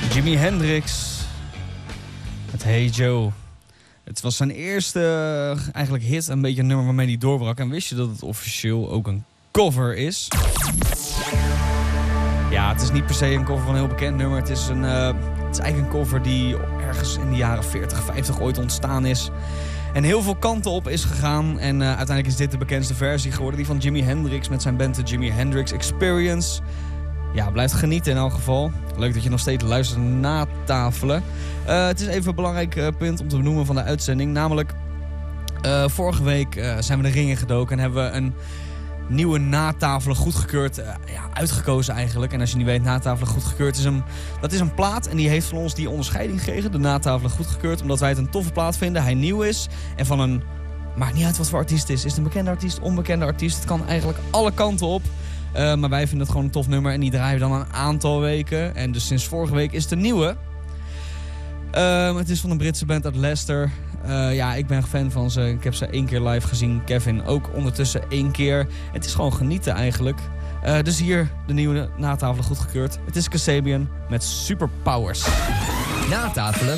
Jimi Hendrix met Hey Joe. Het was zijn eerste eigenlijk hit, een beetje een nummer waarmee hij doorbrak. En wist je dat het officieel ook een cover is? Ja, het is niet per se een cover van een heel bekend nummer. Het is eigenlijk een cover die ergens in de jaren 40, 50 ooit ontstaan is. En heel veel kanten op is gegaan. En uiteindelijk is dit de bekendste versie geworden. Die van Jimi Hendrix met zijn band The Jimi Hendrix Experience. Ja, blijf genieten in elk geval. Leuk dat je nog steeds luistert na tafelen. Het is even een belangrijk punt om te benoemen van de uitzending. Namelijk, vorige week zijn we de ring ingedoken en hebben we een nieuwe natafelen goedgekeurd uitgekozen eigenlijk. En als je niet weet, natafelen goedgekeurd dat is een plaat. En die heeft van ons die onderscheiding gekregen, de natafelen goedgekeurd. Omdat wij het een toffe plaat vinden, hij nieuw is. En van een, maakt niet uit wat voor artiest het is. Is het een bekende artiest, onbekende artiest? Het kan eigenlijk alle kanten op. Maar wij vinden het gewoon een tof nummer en die draaien we dan een aantal weken. En dus sinds vorige week is het een nieuwe. Het is van een Britse band uit Leicester. Ik ben fan van ze. Ik heb ze 1 keer live gezien. Kevin ook ondertussen 1 keer. Het is gewoon genieten eigenlijk. Dus hier de nieuwe natafelen goedgekeurd. Het is Kasabian met Superpowers. Natafelen